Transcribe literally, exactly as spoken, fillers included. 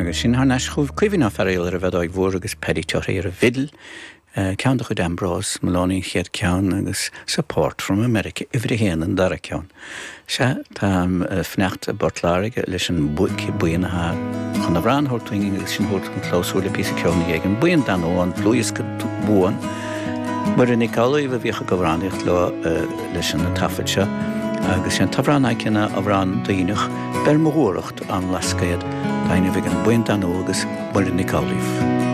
agus sin hánas chuh cuihann á feréil ar a bheith ag bhór agus pedíteir ar a vidal, ceann do chud Ambrose, Maloney chéad ceann agus support from America, ifri héan an dara ceann. Se tá fnecht a bortlárig leis an buici buin a chun a bhrán hortwing agus sin hort an clósúla pí ceann ag an buin dan óan luas go búan, mar in Nicolaí bh bhíocha go bhráníocht le leis an tafid se, agus sin tafrán aicinna a bhrán daoinech ber mhóracht an lascaid daine bhíh an buin dan ó agus mar in Nicolaíh.